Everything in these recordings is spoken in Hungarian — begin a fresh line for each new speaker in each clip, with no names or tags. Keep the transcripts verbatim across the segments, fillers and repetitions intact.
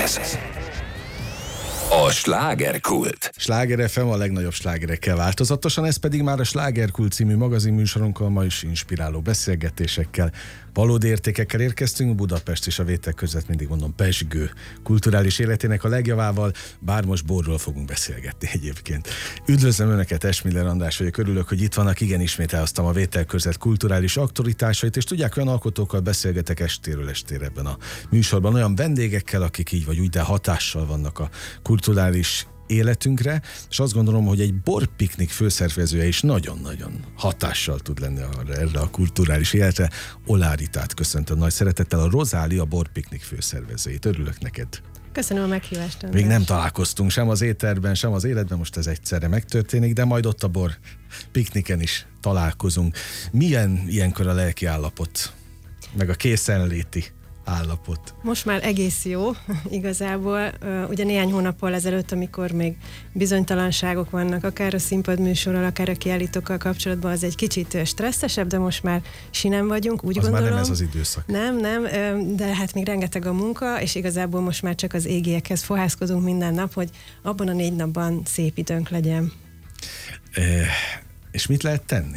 Ez a Slágerkult.
Sláger ef em a legnagyobb slágerekkel változatosan, ez pedig már a Slágerkult című magazinműsorunkkal, ma is inspiráló beszélgetésekkel, valódi értékekkel érkeztünk. Budapest és a Vétek között, mindig mondom, pezsgő kulturális életének a legjavával, bár most borról fogunk beszélgetni egyébként. Üdvözlöm Önöket, Esmiller András vagyok, örülök, hogy itt vannak. Igen, ismét elhoztam a Vétek között kulturális aktualitásait, és tudják, olyan alkotókkal beszélgetek estéről estére ebben a műsorban, olyan vendégekkel, akik így vagy úgy, de hatással vannak a kulturális életünkre, és azt gondolom, hogy egy borpiknik főszervezője is nagyon-nagyon hatással tud lenni arra, erre a kulturális életre. Oláritát köszöntöm nagy szeretettel, a Rozália borpiknik főszervezőjét. Örülök neked.
Köszönöm a meghívást. András.
Még nem találkoztunk sem az éterben, sem az életben, most ez egyszerre megtörténik, de majd ott a bor pikniken is találkozunk. Milyen ilyenkor a lelki állapot, meg a készenléti állapot?
Most már egész jó, igazából. Ugye néhány hónappal ezelőtt, amikor még bizonytalanságok vannak, akár a színpadműsorral, akár a kiállítókkal kapcsolatban, az egy kicsit stresszesebb, de most már sinem vagyunk, úgy
az
gondolom.
Már nem ez az időszak.
Nem, nem, de hát még rengeteg a munka, és igazából most már csak az égiekhez fohászkodunk minden nap, hogy abban a négy napban szép időnk legyen.
E, és mit lehet tenni,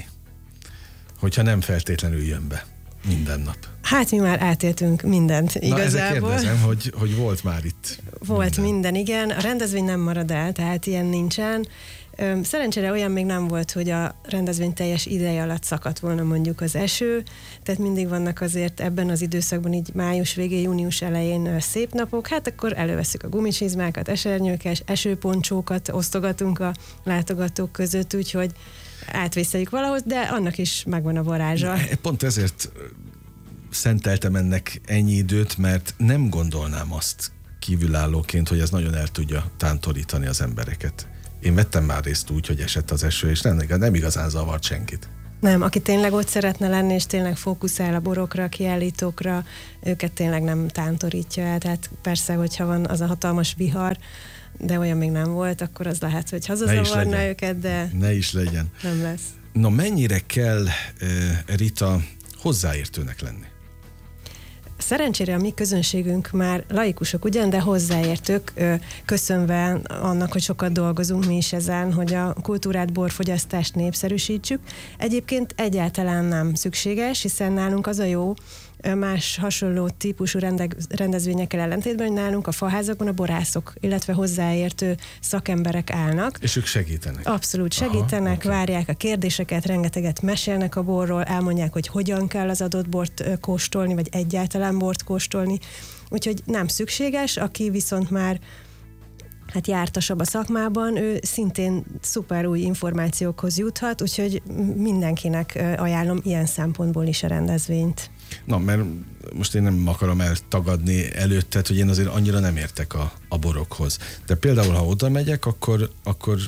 hogyha nem feltétlenül jön be minden nap?
Hát mi már átéltünk mindent igazából.
Na ezzel kérdezem, hogy, hogy volt már itt
Volt minden.
minden,
igen. A rendezvény nem marad el, tehát ilyen nincsen. Szerencsére olyan még nem volt, hogy a rendezvény teljes ideje alatt szakadt volna mondjuk az eső, tehát mindig vannak azért ebben az időszakban, így május végén, június elején szép napok, hát akkor előveszük a gumicsizmákat, esernyőket, esőponcsókat osztogatunk a látogatók között, úgyhogy átvészeljük valahogy, de annak is megvan a varázsa.
Pont ezért szenteltem ennek ennyi időt, mert nem gondolnám azt kívülállóként, hogy ez nagyon el tudja tántorítani az embereket. Én vettem már részt úgy, hogy esett az eső, és nem, nem igazán zavart senkit.
Nem, aki tényleg ott szeretne lenni, és tényleg fókuszál a borokra, a kiállítókra, őket tényleg nem tántorítja el. Tehát persze, hogyha van az a hatalmas vihar, de olyan még nem volt, akkor az lehet, hogy hazazavarna őket, de
ne is legyen.
Nem lesz.
No, mennyire kell, Rita, hozzáértőnek lenni?
Szerencsére a mi közönségünk már laikusok ugyan, de hozzáértők, köszönve annak, hogy sokat dolgozunk mi is ezen, hogy a kultúrát, borfogyasztást népszerűsítsük. Egyébként egyáltalán nem szükséges, hiszen nálunk az a jó, más hasonló típusú rendezvényekkel ellentétben, hogy nálunk a faházakon a borászok, illetve hozzáértő szakemberek állnak.
És ők segítenek?
Abszolút segítenek, aha, várják okay. a kérdéseket, rengeteget mesélnek a borról, elmondják, hogy hogyan kell az adott bort kóstolni, vagy egyáltalán bort kóstolni. Úgyhogy nem szükséges, aki viszont már hát jártasabb a szakmában, ő szintén szuper új információkhoz juthat, úgyhogy mindenkinek ajánlom ilyen szempontból is a rendezvényt.
Na, mert most én nem akarom eltagadni előtted, hogy én azért annyira nem értek a, a borokhoz. De például, ha oda megyek, akkor, akkor,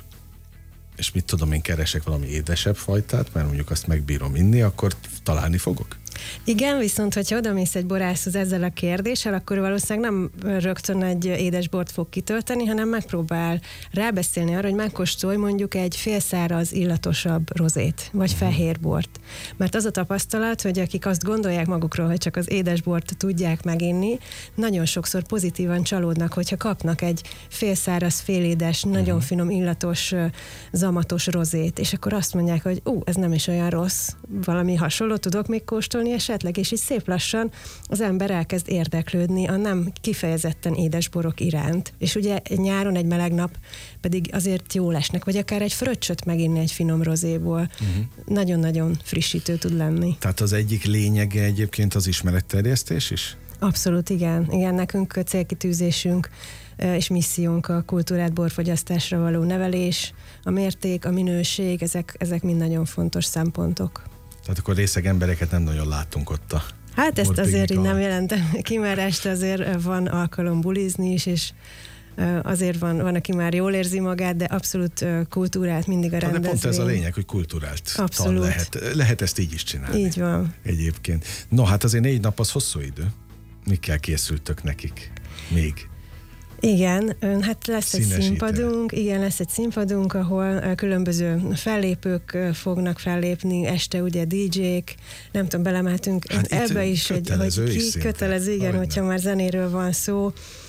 és mit tudom, én keresek valami édesebb fajtát, mert mondjuk azt megbírom inni, akkor találni fogok?
Igen, viszont hogyha odamész egy borászhoz ezzel a kérdéssel, akkor valószínűleg nem rögtön egy édesbort fog kitölteni, hanem megpróbál rábeszélni arra, hogy megkóstolj mondjuk egy félszáraz, illatosabb rozét, vagy fehérbort. Mert az a tapasztalat, hogy akik azt gondolják magukról, hogy csak az édesbort tudják meginni, nagyon sokszor pozitívan csalódnak, hogyha kapnak egy félszáraz, félédes, nagyon uh-huh. finom, illatos, zamatos rozét, és akkor azt mondják, hogy ú, ez nem is olyan rossz, valami hasonló tudok még kóstolni esetleg, és így szép lassan az ember elkezd érdeklődni a nem kifejezetten édes borok iránt. És ugye nyáron egy meleg nap pedig azért jól esnek, vagy akár egy fröccsöt meginni egy finom rozéból. Uh-huh. Nagyon-nagyon frissítő tud lenni.
Tehát az egyik lényege egyébként az ismeretterjesztés is?
Abszolút, igen. Igen, nekünk célkitűzésünk és missziónk a kultúrát, borfogyasztásra való nevelés, a mérték, a minőség, ezek, ezek mind nagyon fontos szempontok.
Tehát akkor részeg embereket nem nagyon látunk ott a
Hát ezt azért így nem jelentem ki, mert este azért van alkalom bulizni is, és azért van, van, aki már jól érzi magát, de abszolút kultúrált mindig a rendezvény.
De pont ez a lényeg, hogy kultúrált lehet. Lehet ezt így is csinálni.
Így van.
Egyébként. No, hát azért négy nap az hosszú idő. Mikkel készültök nekik még?
Igen, hát lesz egy színpadunk, igen, lesz egy színpadunk, ahol különböző fellépők fognak fellépni, este ugye dé jék, nem tudom, belemeltünk
hát
ebbe is, hogy, hogy ki, kötelező, igen, Hogyne. Hogyha már zenéről van szó.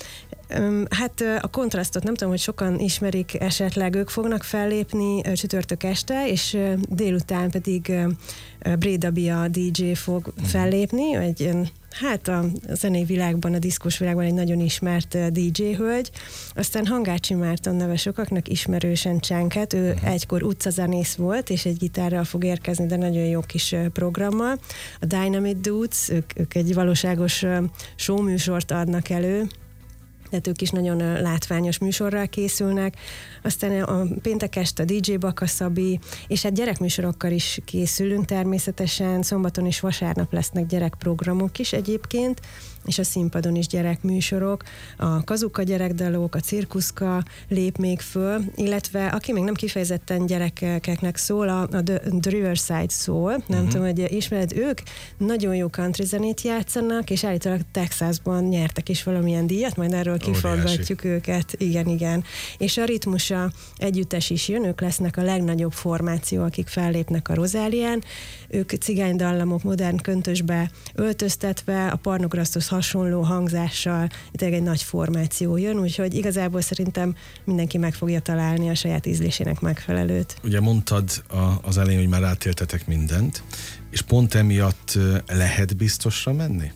Hát a Kontrasztot nem tudom, hogy sokan ismerik esetleg, ők fognak fellépni csütörtök este, és délután pedig Breda Bia dé dzsé fog fellépni, egy hát a zenei világban, a diszkós világban egy nagyon ismert dé dzsé hölgy. Aztán Hangácsi Márton neve sokaknak ismerősen Csánket, ő uh-huh. egykor utcazenész volt, és egy gitárral fog érkezni, de nagyon jó kis programmal. A Dynamite Dudes, ők, ők egy valóságos showműsort adnak elő, tehát ők is nagyon látványos műsorral készülnek. Aztán a péntek este a dé dzsé Baka Szabi, és hát gyerekműsorokkal is készülünk természetesen, szombaton és vasárnap lesznek gyerekprogramok is egyébként, és a színpadon is gyerekműsorok, a Kazuka gyerekdalók, a Cirkuszka lép még föl, illetve aki még nem kifejezetten gyerekeknek szól, a, a The, The Riverside Soul, nem uh-huh. tudom, hogy ismered, ők nagyon jó country zenét játszanak, és állítólag Texasban nyertek is valamilyen díjat, majd erről kiforgatjuk őket. Igen, igen. És a Ritmusa együttes is jön, ők lesznek a legnagyobb formáció, akik fellépnek a Rozálián. Ők cigánydallamok modern köntösbe öltöztetve, a Parnograsztos hasonló hangzással, itt egy nagy formáció jön, úgyhogy igazából szerintem mindenki meg fogja találni a saját ízlésének megfelelőt.
Ugye mondtad a, az elején, hogy már átéltetek mindent, és pont emiatt lehet biztosra menni?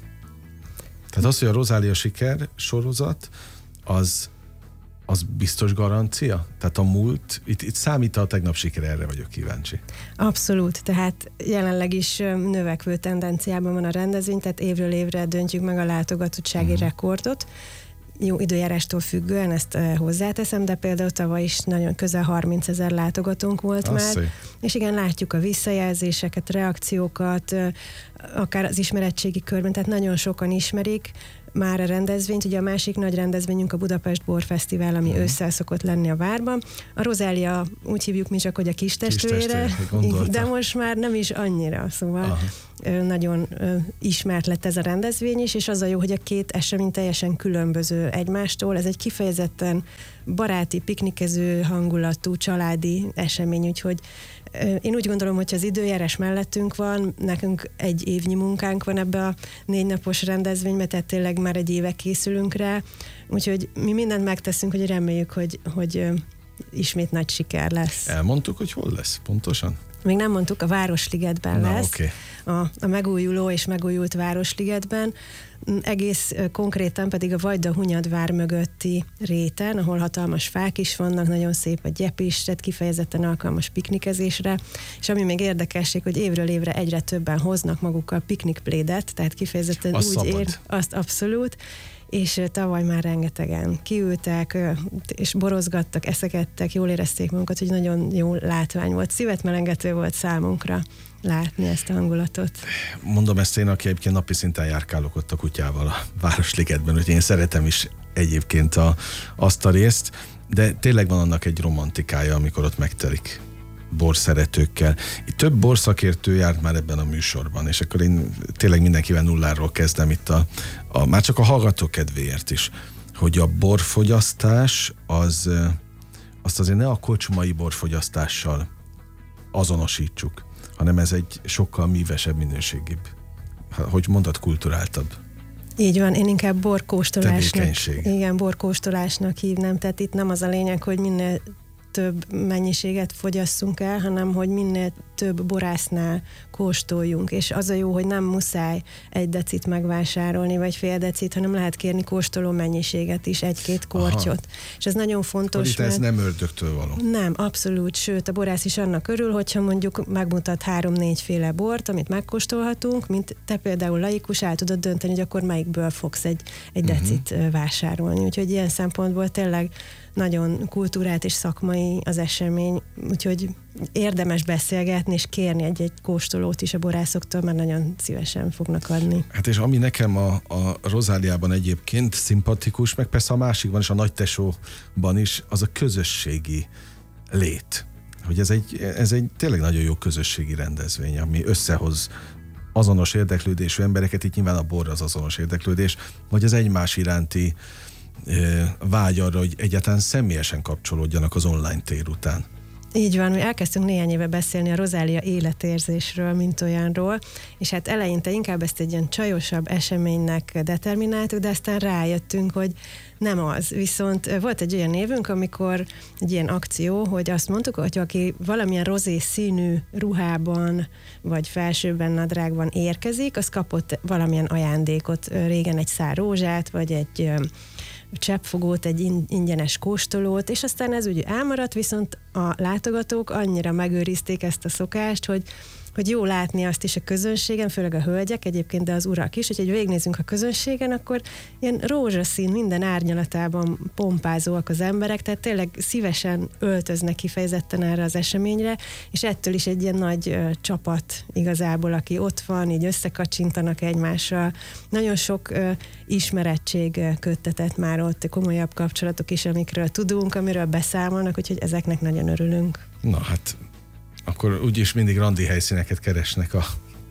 Tehát az, hogy a Rozália siker sorozat, az, az biztos garancia? Tehát a múlt, itt, itt számít a tegnap siker, erre vagyok kíváncsi.
Abszolút, tehát jelenleg is növekvő tendenciában van a rendezvény, tehát évről évre döntjük meg a látogatottsági uh-huh. rekordot. Jó időjárástól függően ezt hozzáteszem, de például tavaly is nagyon közel harmincezer látogatónk volt Azt már. Szépen. És igen, látjuk a visszajelzéseket, reakciókat, akár az ismeretségi körben, tehát nagyon sokan ismerik már a rendezvényt. Ugye a másik nagy rendezvényünk a Budapest Borfesztivál, ami hmm. ősszel szokott lenni a várban. A Rozália, úgy hívjuk mi csak, hogy a kis testvére, de most már nem is annyira, szóval Aha. nagyon ismert lett ez a rendezvény is, és az a jó, hogy a két esemény teljesen különböző egymástól. Ez egy kifejezetten baráti, piknikező hangulatú, családi esemény, úgyhogy én úgy gondolom, hogy az időjárás mellettünk van, nekünk egy évnyi munkánk van ebbe a négy napos rendezvénybe, tehát tényleg már egy éve készülünk rá, úgyhogy mi mindent megteszünk, hogy reméljük, hogy, hogy ismét nagy siker lesz.
Elmondtuk, hogy hol lesz pontosan?
Még nem mondtuk, a Városligetben
Na,
lesz.
Okay.
A, a megújuló és megújult Városligetben. Egész konkrétan pedig a Vajda-Hunyadvár mögötti réten, ahol hatalmas fák is vannak, nagyon szép a gyep is, tehát kifejezetten alkalmas piknikezésre, és ami még érdekesség, hogy évről évre egyre többen hoznak magukkal piknikplédet, tehát kifejezetten
azt
úgy
szabad.
ér, azt abszolút, és tavaly már rengetegen kiültek, és borozgattak, eszegettek, jól érezték magukat, hogy nagyon jó látvány volt. Szívetmelengető volt számunkra látni ezt a hangulatot.
Mondom ezt én, aki egyébként napi szinten járkálok ott a kutyával a Városligetben, hogy én szeretem is egyébként a, azt a részt, de tényleg van annak egy romantikája, amikor ott megtelik borszeretőkkel. Itt több borszakértő járt már ebben a műsorban, és akkor én tényleg mindenkivel nulláról kezdem itt a, a már csak a hallgató kedvéért is, hogy a borfogyasztás az, azt azért ne a kocsmai borfogyasztással azonosítsuk, hanem ez egy sokkal mívesebb, minőségibb, hogy mondod, kulturáltabb.
Így van, én inkább borkóstolásnak, igen, borkóstolásnak hívnám, tehát itt nem az a lényeg, hogy minél több mennyiséget fogyasszunk el, hanem hogy minél több borásznál kóstoljunk, és az a jó, hogy nem muszáj egy decit megvásárolni, vagy fél decit, hanem lehet kérni kóstoló mennyiséget is, egy-két kortyot. Aha. És ez nagyon fontos.
Hogy itt ez nem ördögtől való.
Nem, abszolút, sőt, a borász is annak örül, hogyha mondjuk megmutat három-négy féle bort, amit megkóstolhatunk, mint te például laikus, el tudod dönteni, hogy akkor melyikből fogsz egy, egy decit uh-huh. vásárolni. Úgyhogy ilyen szempontból tényleg nagyon kultúrált és szakmai az esemény, úgyhogy érdemes beszélgetni és kérni egy-egy kóstolót is a borászoktól, mert nagyon szívesen fognak adni.
Hát és ami nekem a, a Rozáliában egyébként szimpatikus, meg persze a másikban is, a nagytesóban is, az a közösségi lét. Hogy ez egy, ez egy tényleg nagyon jó közösségi rendezvény, ami összehoz azonos érdeklődésű embereket, itt nyilván a bor az azonos érdeklődés, vagy az egymás iránti vágy arra, hogy egyáltalán személyesen kapcsolódjanak az online tér után.
Így van, mi elkezdtünk néhány éve beszélni a Rozália életérzésről, mint olyanról, és hát eleinte inkább ezt egy ilyen csajosabb eseménynek determináltuk, de aztán rájöttünk, hogy nem az. Viszont volt egy olyan évünk, amikor egy ilyen akció, hogy azt mondtuk, hogy aki valamilyen rozé színű ruhában, vagy felsőben nadrágban érkezik, az kapott valamilyen ajándékot, régen egy szár rózsát, vagy egy cseppfogót, egy ingyenes kóstolót, és aztán ez úgy elmaradt, viszont a látogatók annyira megőrizték ezt a szokást, hogy hogy jó látni azt is a közönségen, főleg a hölgyek egyébként, de az urak is, hogy végignézünk a közönségen, akkor ilyen rózsaszín, minden árnyalatában pompázóak az emberek, tehát tényleg szívesen öltöznek kifejezetten erre az eseményre, és ettől is egy ilyen nagy ö, csapat igazából, aki ott van, így összekacsintanak egymással. Nagyon sok ö, ismerettség ö, köttetett már ott, komolyabb kapcsolatok is, amikről tudunk, amiről beszámolnak, úgyhogy ezeknek nagyon örülünk.
Na hát, akkor úgyis mindig randi helyszíneket keresnek a,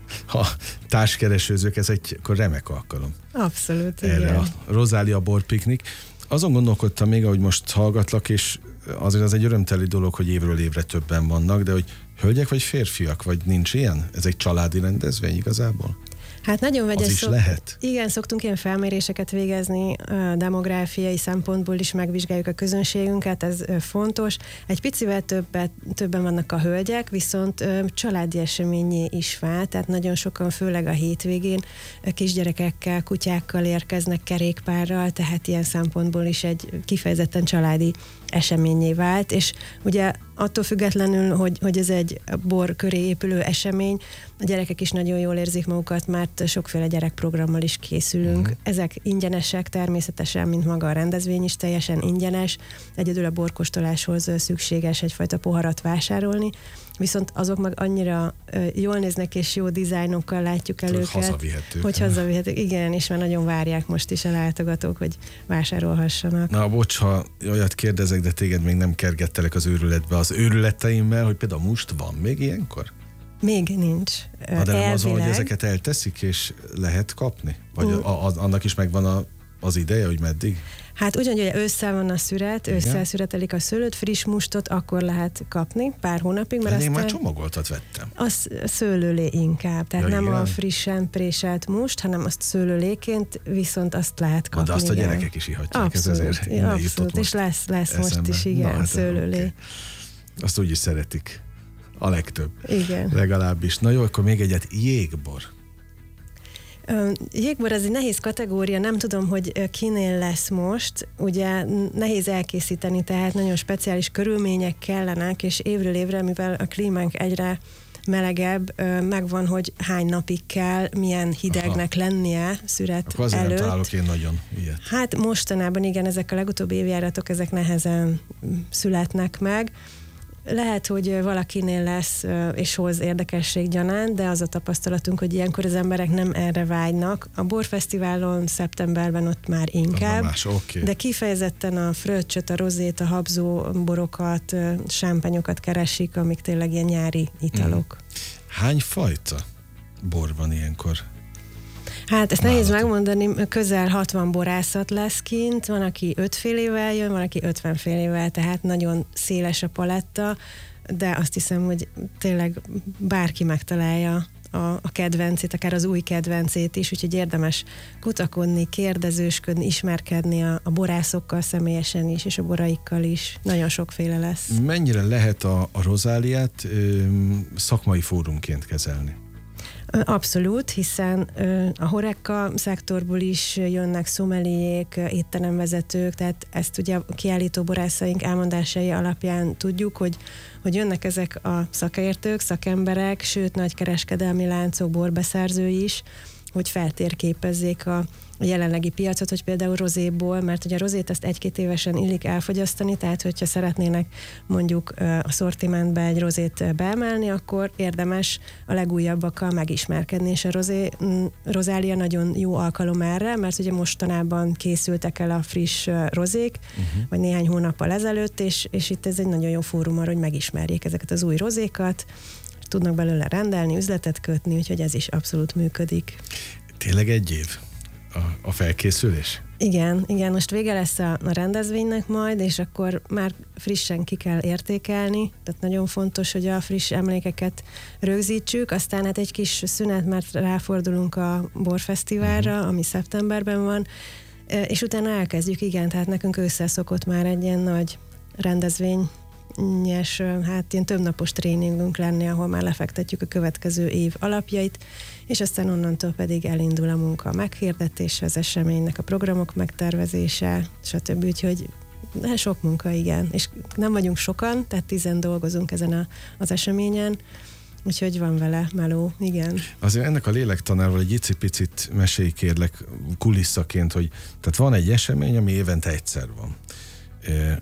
a társkeresőzők, ez egy akkor remek alkalom.
Abszolút,
erre
igen.
A Rozália borpiknik. Azon gondolkodtam még, ahogy most hallgatlak, és azért az egy örömteli dolog, hogy évről évre többen vannak, de hogy hölgyek vagy férfiak, vagy nincs ilyen? Ez egy családi rendezvény igazából?
Hát nagyon vegyes.
Az is
szok...
lehet?
Igen, szoktunk ilyen felméréseket végezni, demográfiai szempontból is megvizsgáljuk a közönségünket, ez fontos. Egy picivel többet, többen vannak a hölgyek, viszont családi eseményé is vált, tehát nagyon sokan, főleg a hétvégén kisgyerekekkel, kutyákkal érkeznek, kerékpárral, tehát ilyen szempontból is egy kifejezetten családi eseményé vált, és ugye attól függetlenül, hogy, hogy ez egy bor köré épülő esemény, a gyerekek is nagyon jól érzik magukat, mert sokféle gyerekprogrammal is készülünk. Uh-huh. Ezek ingyenesek természetesen, mint maga a rendezvény is teljesen ingyenes. Egyedül a borkóstoláshoz szükséges egyfajta poharat vásárolni, viszont azok meg annyira jól néznek, és jó dizájnokkal látjuk el őket.
Hazavihetők.
Hogy hazavihetők, igen, és már nagyon várják most is a látogatók, hogy vásárolhassanak.
Na, bocs, ha olyat kérdezek, de téged még nem kergettelek az őrületbe az őrületeimmel, hogy például most van még ilyenkor?
Még nincs.
Na, de nem az van, hogy ezeket elteszik, és lehet kapni? Vagy uh. a, a, annak is megvan a, az ideje, hogy meddig?
Hát ugyanúgy, hogy ősszel van a szüret, igen. Ősszel szüretelik a szőlőt, friss mustot akkor lehet kapni pár hónapig. Mert
én
aztán
már csomagoltat vettem.
Az szőlőlé inkább, tehát ja, nem igen. A frissen préselt must, hanem azt szőlőléként, viszont azt lehet kapni.
De azt
igen.
a gyerekek is ihatják.
Abszolút,
ez ezért
abszolút és lesz, lesz most is, igen, na, szőlőlé. Okay.
Azt úgy is szeretik. A legtöbb.
Igen.
Legalábbis. Na jó, akkor még egyet, jégbor.
Jégbor az egy nehéz kategória, nem tudom, hogy kinél lesz most. Ugye nehéz elkészíteni, tehát nagyon speciális körülmények kellenek, és évről évre, mivel a klímánk egyre melegebb, megvan, hogy hány napig kell, milyen hidegnek Aha. lennie szüret
Akkor azért
előtt.
nem találok én nagyon ilyet.
Hát mostanában igen, ezek a legutóbbi évjáratok, ezek nehezen születnek meg. Lehet, hogy valakinél lesz és hoz érdekesség gyanánt, de az a tapasztalatunk, hogy ilyenkor az emberek nem erre vágynak. A borfesztiválon szeptemberben ott már inkább,
más, okay.
de kifejezetten a fröccsöt, a rozét, a habzó borokat, sámpányokat keresik, amik tényleg ilyen nyári italok.
Mm. Hány fajta bor van ilyenkor?
Hát ezt nehéz megmondani, közel hatvan borászat lesz kint, van, aki ötfélével jön, van, aki ötvenfélével, tehát nagyon széles a paletta, de azt hiszem, hogy tényleg bárki megtalálja a, a kedvencét, akár az új kedvencét is, úgyhogy érdemes kutakodni, kérdezősködni, ismerkedni a, a borászokkal személyesen is, és a boraikkal is. Nagyon sokféle lesz. Mennyire
lehet a, a Rozáliát ö, szakmai fórumként kezelni?
Abszolút, hiszen a horeca szektorból is jönnek szomeliék, étteremvezetők, tehát ezt ugye a kiállító borászaink elmondásai alapján tudjuk, hogy, hogy jönnek ezek a szakértők, szakemberek, sőt nagy kereskedelmi láncok, borbeszerzői is, hogy feltérképezzék a a jelenlegi piacot, hogy például rozéból, mert ugye a rozét ezt egy-két évesen illik elfogyasztani, tehát hogyha szeretnének mondjuk a szortimentbe egy rozét beemelni, akkor érdemes a legújabbakkal megismerkedni, és a rozé, Rozália nagyon jó alkalom erre, mert ugye mostanában készültek el a friss rozék, uh-huh. vagy néhány hónappal ezelőtt, és, és itt ez egy nagyon jó fórum arra, hogy megismerjék ezeket az új rozékat, tudnak belőle rendelni, üzletet kötni, úgyhogy ez is abszolút működik.
Tényleg egy év a, a felkészülés?
Igen, igen, most vége lesz a, a rendezvénynek majd, és akkor már frissen ki kell értékelni, tehát nagyon fontos, hogy a friss emlékeket rögzítsük, aztán hát egy kis szünet, mert ráfordulunk a borfesztiválra, ami szeptemberben van, és utána elkezdjük, igen, tehát nekünk ősszel szokott már egy ilyen nagy rendezvény, és hát ilyen többnapos tréningünk lenni, ahol már lefektetjük a következő év alapjait, és aztán onnantól pedig elindul a munka, a meghirdetése, az eseménynek, a programok megtervezése, stb. Úgyhogy de sok munka, igen. És nem vagyunk sokan, tehát tizen dolgozunk ezen a, az eseményen, úgyhogy van vele meló, igen.
Azért ennek a lélektanárval egy icipicit mesélj kérlek kulisszaként, hogy tehát van egy esemény, ami évente egyszer van. E,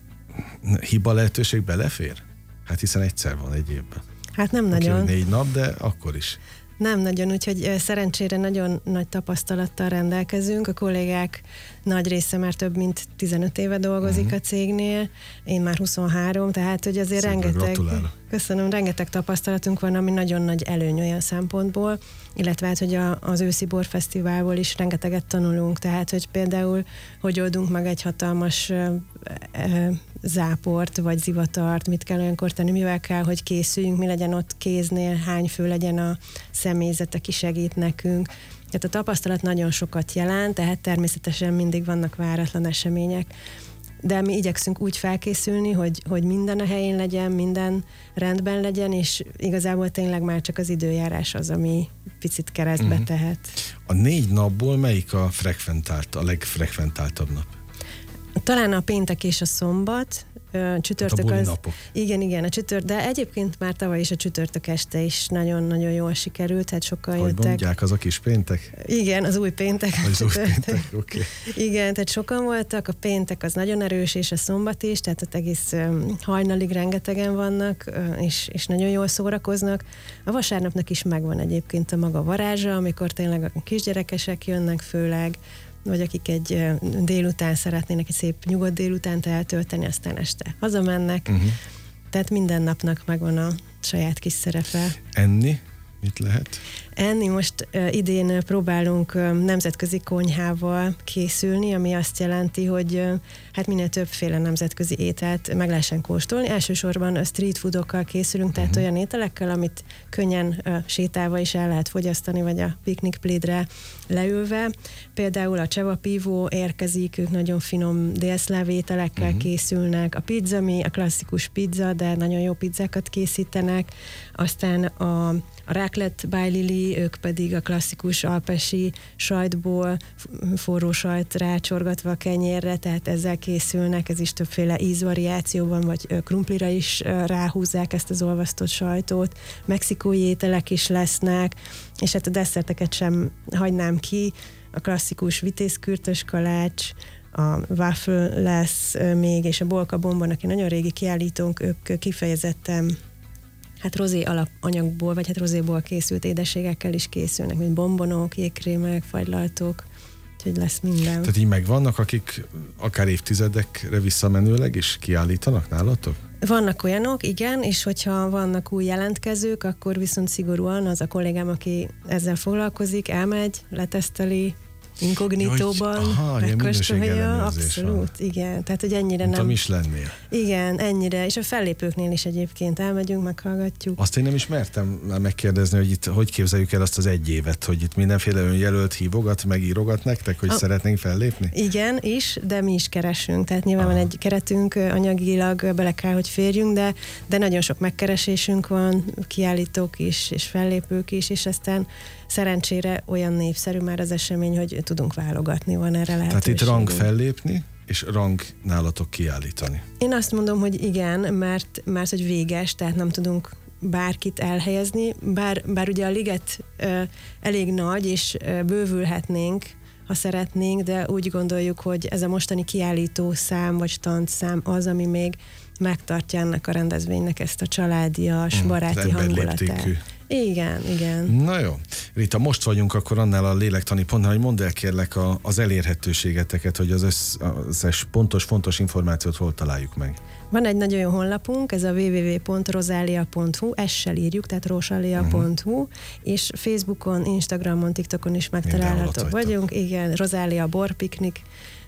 hiba lehetőség belefér? Hát hiszen egyszer van egy évben.
Hát nem
Oké,
nagyon.
Négy nap, de akkor is.
Nem nagyon, úgyhogy szerencsére nagyon nagy tapasztalattal rendelkezünk. A kollégák nagy része már több mint tizenöt éve dolgozik uh-huh. a cégnél, én már huszonhárom, tehát hogy azért
Szépen
rengeteg,
gratulálok.
köszönöm, rengeteg tapasztalatunk van, ami nagyon nagy előny olyan szempontból, illetve hát, hogy a, az őszi borfesztiválból is rengeteget tanulunk, tehát hogy például, hogy oldunk meg egy hatalmas e, e, záport, vagy zivatart, mit kell olyankor tenni, mivel kell, hogy készüljünk, mi legyen ott kéznél, hány fő legyen a személyzet, aki segít nekünk. Tehát a tapasztalat nagyon sokat jelent, tehát természetesen mindig vannak váratlan események, de mi igyekszünk úgy felkészülni, hogy, hogy minden a helyén legyen, minden rendben legyen, és igazából tényleg már csak az időjárás az, ami picit keresztbe uh-huh. tehet.
A négy napból melyik a frekventált, a legfrekventáltabb nap?
Talán a péntek és a szombat, csütörtök
hát a
az...
napok.
Igen, igen, a csütört, de egyébként már tavaly is a csütörtök este is nagyon-nagyon jól sikerült, hát sokan
Hogy
jöttek.
mondják, az a kis péntek?
Igen, az új péntek.
Az új péntek, oké. Okay.
Igen, tehát sokan voltak, a péntek az nagyon erős, és a szombat is, tehát ott egész um, hajnalig rengetegen vannak, uh, és, és nagyon jól szórakoznak. A vasárnapnak is megvan egyébként a maga varázsa, amikor tényleg a kisgyerekesek jönnek főleg, vagy akik egy délután szeretnének egy szép nyugodt délutánt eltölteni, aztán este hazamennek. Uh-huh. Tehát minden napnak megvan a saját kis szerepe.
Enni? Mit lehet?
Enni most uh, idén próbálunk uh, nemzetközi konyhával készülni, ami azt jelenti, hogy uh, hát minél többféle nemzetközi ételt meg lehessen kóstolni. Elsősorban uh, street foodokkal készülünk, tehát uh-huh. olyan ételekkel, amit könnyen uh, sétálva is el lehet fogyasztani, vagy a piknikplédre leülve. Például a csevapívó érkezik, ők nagyon finom délszláv ételekkel uh-huh. készülnek. A pizza, mi a klasszikus pizza, de nagyon jó pizzákat készítenek. Aztán a, a raclette by Lili, ők pedig a klasszikus alpesi sajtból forró sajt rácsorgatva a kenyérre, tehát ezzel készülnek, ez is többféle ízvariációban, vagy krumplira is ráhúzzák ezt az olvasztott sajtot. Mexikói ételek is lesznek, és hát a desszerteket sem hagynám ki, a klasszikus vitézkürtös kalács, a waffle lesz még, és a bolka bombon, aki nagyon régi kiállítónk, ők kifejezetten hát rozé alapanyagból, vagy hát rozéból készült édességekkel is készülnek, mint bombonok, jégkrémek, fagylaltok, úgyhogy lesz minden.
Tehát így megvannak, akik akár évtizedekre visszamenőleg is kiállítanak nálatok?
Vannak olyanok, igen, és hogyha vannak új jelentkezők, akkor viszont szigorúan az a kollégám, aki ezzel foglalkozik, elmegy, leteszteli, inkognitóban, megkóstolja, abszolút, igen. Tehát, hogy ennyire
mint
nem...
a Michelinnél.
Igen, ennyire, és a fellépőknél is egyébként elmegyünk, meghallgatjuk.
Azt én nem is mertem megkérdezni, hogy itt hogy képzeljük el azt az egy évet, hogy itt mindenféle önjelölt hívogat, megírogat nektek, hogy a... szeretnénk fellépni?
Igen, is, de mi is keresünk, tehát nyilván Aha. van egy keretünk, anyagilag bele kell, hogy férjünk, de, de nagyon sok megkeresésünk van, kiállítók is, és fellépők is, és aztán szerencsére olyan népszerű már az esemény, hogy tudunk válogatni, van erre lehetőség.
Tehát itt rang fellépni, és rang nálatok kiállítani.
Én azt mondom, hogy igen, mert, mert hogy véges, tehát nem tudunk bárkit elhelyezni, bár, bár ugye a liget ö, elég nagy, és ö, bővülhetnénk, ha szeretnénk, de úgy gondoljuk, hogy ez a mostani kiállító szám, vagy standszám az, ami még megtartja ennek a rendezvénynek ezt a családias, hmm, baráti hangulatát. Igen, igen.
Na jó. Rita, most vagyunk akkor annál a lélektani pontnál, hogy mondd el kérlek a, az elérhetőségeteket, hogy az összes pontos, fontos információt hol találjuk meg.
Van egy nagyon jó honlapunk, ez a double-u double-u double-u pont rosalia pont hu, essel írjuk, tehát rosalia pont hu, uh-huh. és Facebookon, Instagramon, TikTokon is megtalálhatók vagyunk. Igen, Rosalia borpiknik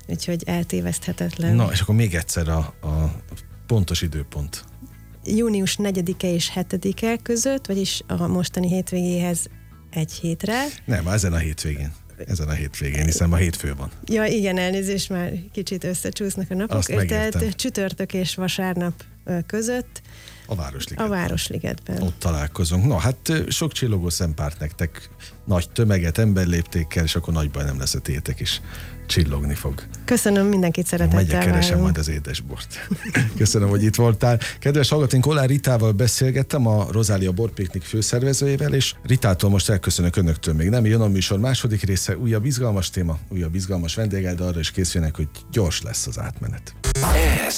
úgyhogy eltéveszthetetlen.
Na, és akkor még egyszer a, a pontos időpont.
Június negyedike és hetedike között, vagyis a mostani hétvégéhez egy hétre.
Nem, ezen a hétvégén. Ezen a hétvégén, hiszen ma hétfő van.
Ja, igen, elnézést, már kicsit összecsúsznak a napok.
Azt megértem.
Tehát csütörtök és vasárnap között
a Városligetben.
A Városligetben.
Ott találkozunk. Na, hát sok csillogó szempárt nektek, nagy tömeget, emberléptékkel, és akkor nagy baj nem lesz a tétek is. Csillogni fog.
Köszönöm, mindenkit szeretettel
Megyek, keresem
várunk.
majd az édesbort. Köszönöm, hogy itt voltál. Kedves hallgatóink, Kollár Ritával beszélgettem, a Rozália Borpiknik főszervezőjével, és Ritától most elköszönök önöktől. Még nem jön a műsor második része, újabb izgalmas téma, újabb izgalmas vendéggel, de arra is készüljenek, hogy gyors lesz az átmenet.
Ez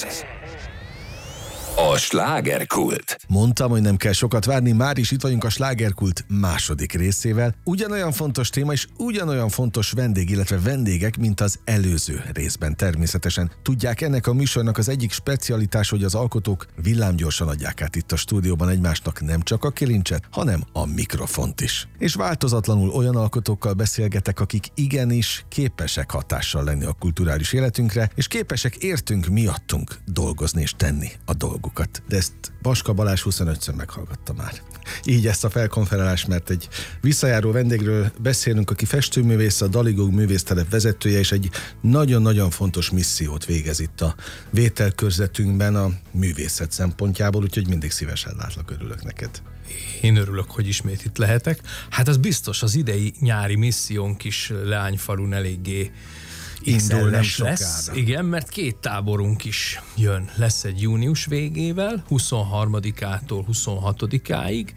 a slágerkult.
Mondtam, hogy nem kell sokat várni, már is itt vagyunk a slágerkult második részével. Ugyanolyan fontos téma és ugyanolyan fontos vendég, illetve vendégek, mint az előző részben természetesen. Tudják, ennek a műsornak az egyik specialitás, hogy az alkotók villámgyorsan adják át itt a stúdióban egymásnak nem csak a kilincset, hanem a mikrofont is. És változatlanul olyan alkotókkal beszélgetek, akik igenis képesek hatással lenni a kulturális életünkre, és képesek értünk miattunk dolgozni és tenni a dolgokat. De ezt Baska Balázs huszonötször meghallgatta már. Így ezt a felkonferálást, mert egy visszajáró vendégről beszélünk, aki festőművész, a Daligóg művésztelep vezetője, és egy nagyon-nagyon fontos missziót végez itt a vételkörzetünkben a művészet szempontjából, úgyhogy mindig szívesen látlak, örülök neked.
Én örülök, hogy ismét itt lehetek. Hát az biztos, az idei nyári missziónk is Leányfalun eléggé
Indul nem
lesz.
sokára.
Igen, mert két táborunk is jön. Lesz egy június végével, huszonharmadikától huszonhatodikáig,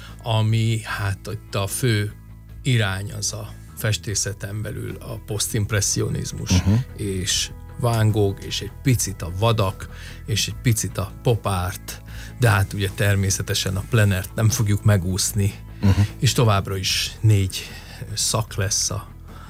ami hát itt a fő irány az a festészeten belül a posztimpresszionizmus, uh-huh. és Van Gogh, és egy picit a vadak, és egy picit a pop art, de hát ugye természetesen a plenert nem fogjuk megúszni, uh-huh. és továbbra is négy szak lesz a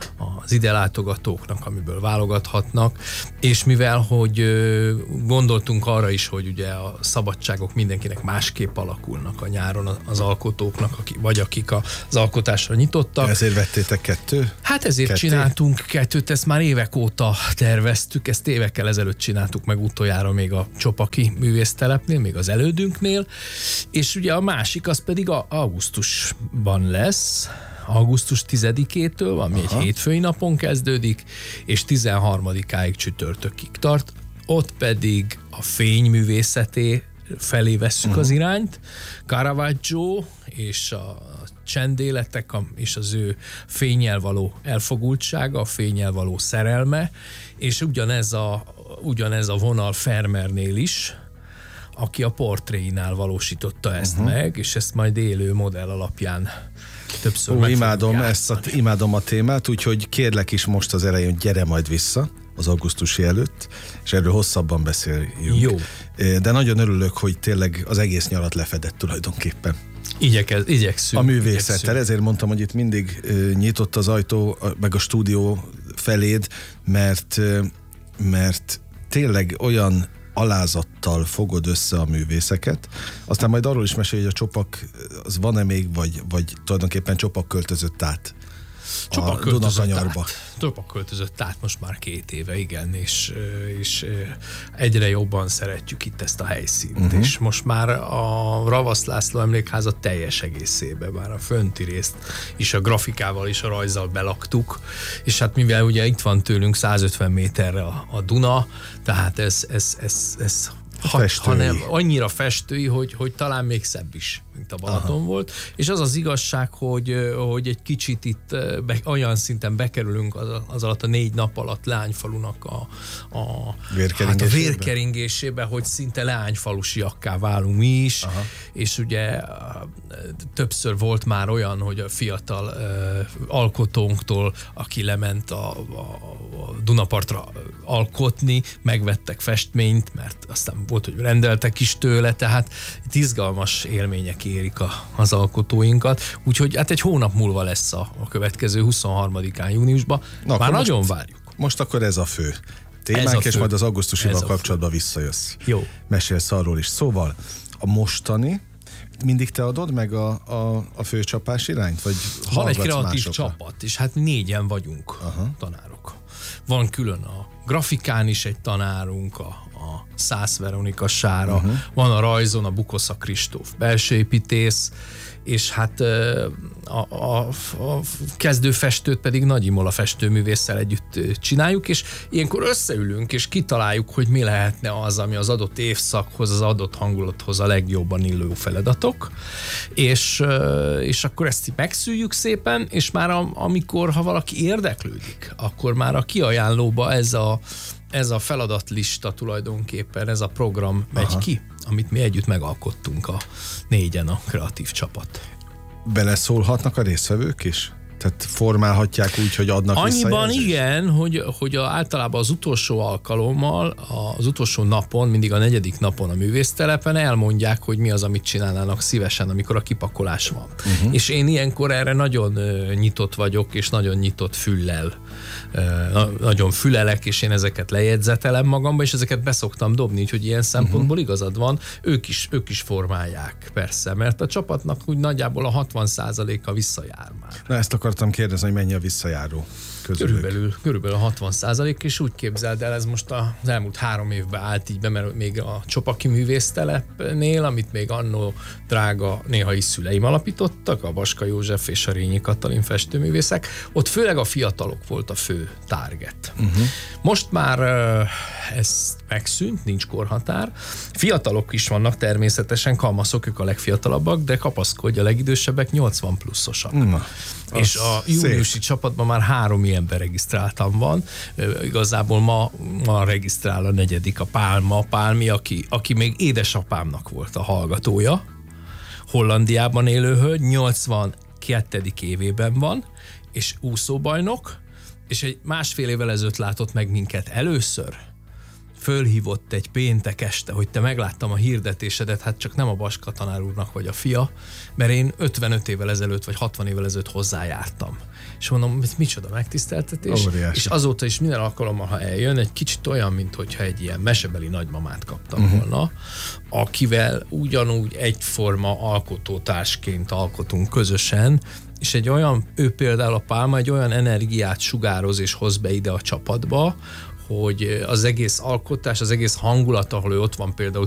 az ide látogatóknak, amiből válogathatnak, és mivel, hogy gondoltunk arra is, hogy ugye a szabadságok mindenkinek másképp alakulnak a nyáron az alkotóknak, vagy akik az alkotásra nyitottak.
Ezért vettétek kettő?
Hát ezért
Ketté?
csináltunk kettőt, ezt már évek óta terveztük, ezt évekkel ezelőtt csináltuk meg utoljára még a Csopaki művésztelepnél, még az elődünknél, és ugye a másik az pedig a augusztusban lesz, augusztus tizedikétől, ami Aha. egy hétfői napon kezdődik, és tizenharmadikáig csütörtökig tart. Ott pedig a fényművészeté felé vesszük uh-huh. az irányt. Caravaggio és a csendéletek és az ő fénnyel való elfogultsága, a fénnyel való szerelme, és ugyanez a, ugyanez a vonal Vermeernél is, aki a portréinál valósította ezt uh-huh. meg, és ezt majd élő modell alapján többször
Ó, imádom ezt a, imádom a témát, úgyhogy kérlek is most az elején, gyere majd vissza az augusztusi előtt, és erről hosszabban beszéljünk.
Jó.
De nagyon örülök, hogy tényleg az egész nyarat lefedett tulajdonképpen.
Igyekez, igyekszünk.
A művészettel,
igyekszünk.
Ezért mondtam, hogy itt mindig uh, nyitott az ajtó, meg a stúdió feléd, mert, uh, mert tényleg olyan alázattal fogod össze a művészeket. Aztán majd arról is mesélj, hogy a Csopak, az van-e még, vagy, vagy tulajdonképpen Csopak költözött át
Csopak
a Dunakanyarba.
Csopak költözött át most már két éve, igen, és, és egyre jobban szeretjük itt ezt a helyszínt. Uh-huh. És most már a Ravasz László Emlékháza teljes egészében, már a fönti részt is a grafikával és a rajzzal belaktuk, és hát mivel ugye itt van tőlünk százötven méterre a, a Duna, tehát ez, ez, ez, ez ha, hanem annyira festői, hogy, hogy talán még szebb is, mint a Balaton Aha. volt. És az az igazság, hogy, hogy egy kicsit itt be, olyan szinten bekerülünk az, az alatt a négy nap alatt Leányfalunak a, a, hát a vérkeringésébe, hogy szinte leányfalusiakká válunk mi is. Aha. És ugye többször volt már olyan, hogy a fiatal uh, alkotónktól, aki lement a, a, a Dunapartra alkotni, megvettek festményt, mert aztán volt, hogy rendeltek is tőle, tehát itt izgalmas élmények érik a, az alkotóinkat. Úgyhogy hát egy hónap múlva lesz a, a következő huszonharmadikán júniusban. Na, már nagyon most, várjuk.
Most akkor ez a fő témánk, és majd az augusztusival kapcsolatban fő. visszajössz.
Jó.
Mesélsz arról is. Szóval a mostani, mindig te adod meg a, a, a főcsapás irányt? Vagy
van egy kreatív
másokra?
csapat, és hát négyen vagyunk Aha. tanárok. Van külön a grafikán is egy tanárunk, a, a Szász Veronika Sára, uh-huh. van a rajzon a Bukosza Kristóf belsőépítész, és hát a, a, a kezdőfestőt pedig Nagy Imola festőművésszel együtt csináljuk, és ilyenkor összeülünk, és kitaláljuk, hogy mi lehetne az, ami az adott évszakhoz, az adott hangulathoz a legjobban illő feladatok, és, és akkor ezt megszűjjük szépen, és már a, amikor, ha valaki érdeklődik, akkor már a kiajánlóba ez a ez a feladatlista tulajdonképpen, ez a program megy Aha. ki, amit mi együtt megalkottunk a négyen, a kreatív csapat.
Beleszólhatnak a résztvevők is? Tehát formálhatják úgy, hogy adnak
Annyiban
visszajelzést?
igen, hogy, hogy a, általában az utolsó alkalommal, az utolsó napon, mindig a negyedik napon a művésztelepen elmondják, hogy mi az, amit csinálnának szívesen, amikor a kipakolás van. Uh-huh. És én ilyenkor erre nagyon uh, nyitott vagyok, és nagyon nyitott füllel. Uh, nagyon fülelek, és én ezeket lejegyzetelem magamba, és ezeket beszoktam dobni, úgyhogy ilyen szempontból uh-huh. igazad van, ők is, ők is formálják, persze, mert a csapatnak úgy nagyjából a hatvan százaléka visszajár már.
Na, ezt akartam kérdezni, hogy mennyi a visszajáró közülük.
Körülbelül, körülbelül a hatvan százalék, és úgy képzeld el, ez most az elmúlt három évben állt így be, mert még a Csopaki művésztelepnél, amit még annó drága néhai szüleim alapítottak, a Vaska József és a Rényi Katalin festőművészek, ott főleg a fiatalok volt a fő target. Uh-huh. Most már ez megszűnt, nincs korhatár. Fiatalok is vannak természetesen, kamaszok, ők a legfiatalabbak, de kapaszkodj, a legidősebbek nyolcvan pluszosak. Na, és a júniusi szép. Csapatban már három ilyen beregisztráltam van. Igazából ma, ma regisztrál a negyedik, a Pálma, Pálmi, aki, aki még édesapámnak volt a hallgatója. Hollandiában élő hölgy, nyolcvankettedik évében van, és úszóbajnok, és egy másfél évvel ezelőtt látott meg minket először. Fölhívott egy péntek este, hogy te megláttam a hirdetésedet, hát csak nem a Baska tanár úrnak vagy a fia, mert én ötvenöt évvel ezelőtt vagy hatvan évvel ezelőtt hozzájártam. És mondom, micsoda megtiszteltetés. Óriási. És azóta is minden alkalommal, ha eljön, egy kicsit olyan, mintha egy ilyen mesebeli nagymamát kaptam uh-huh. volna, akivel ugyanúgy egyforma alkotótársként alkotunk közösen, és egy olyan, ő például a Pálma egy olyan energiát sugároz és hoz be ide a csapatba, hogy az egész alkotás, az egész hangulat, ahol ő ott van például